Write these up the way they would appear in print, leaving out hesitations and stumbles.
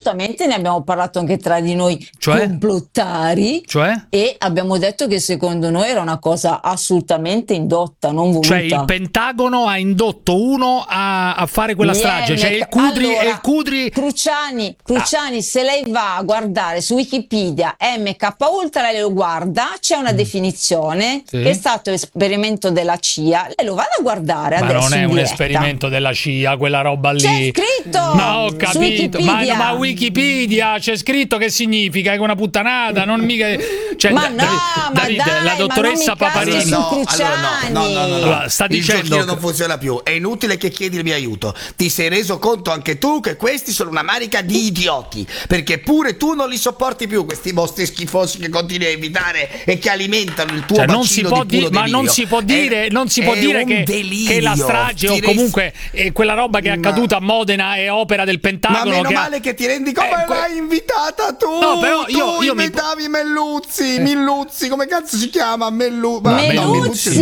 giustamente ne abbiamo parlato anche tra di noi, Cioè? complottari, Cioè? e abbiamo detto che secondo noi era una cosa assolutamente indotta, non voluta. Cioè il Pentagono ha indotto uno a fare quella strage, cioè il Cudri, Allora, e il Cudri... Cruciani, se lei va a guardare su Wikipedia MK Ultra, lei lo guarda, c'è una definizione Sì. che è stato esperimento della CIA, lei lo vada a guardare Ma adesso non è in un diretta. esperimento della CIA, quella roba lì. C'è scritto Ma ho su capito, Wikipedia. ma Wikipedia c'è scritto che significa? È una puttanata, non mica... Cioè, Ma no, Davide, ma dai, la dottoressa ma non mi Paparini... casi su Cruciani. No. Allora, sta Il dicendo giochino che- non funziona più. È inutile che chiedi il mio aiuto. Ti sei reso conto anche tu che questi sono una manica di idioti? Perché pure tu non li sopporti più, questi mostri schifosi che continui a evitare e che alimentano il tuo Cioè, bacino non si può di puro ma non delirio. si può dire, non si può È dire un che delirio. la strage o comunque quella roba che è accaduta a Modena è opera del Ma Pentagono. meno che male che ti rendi come l'hai invitata tu. No, però io tu mi- invitavi Milluzzi, come cazzo si chiama? Meluzzi,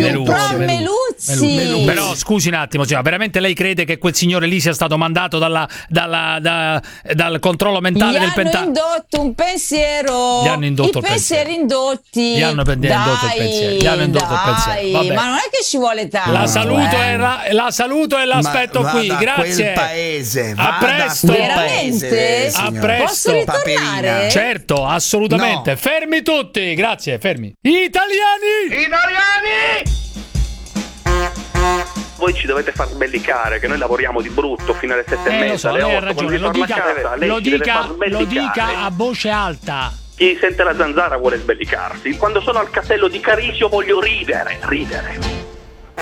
Però scusi un attimo, cioè, veramente lei crede che quel signore lì sia stato mandato dal controllo mentale del Gli hanno Pentagono? indotto un pensiero. Gli hanno indotto I il pensieri indotti. Gli hanno indotto il pensiero. Gli hanno indotto il pensiero. Vabbè. Ma non è che ci vuole tanto. La saluto e l'aspetto Ma qui, vada a grazie. quel paese, A vada presto. a quel paese, Veramente? A signora. presto. Posso ritornare? Paperina. Certo, assolutamente. No. Fermi tutti, grazie, fermi. Italiani! Voi ci dovete far sbellicare, che noi lavoriamo di brutto fino alle 7 e Lo mezza, so, alle lei ha 8, quando ragione, si torna a casa, lei ci deve far lo sbellicare. dica a voce alta. Chi sente la zanzara vuole sbellicarsi. Quando sono al castello di Carisio voglio ridere.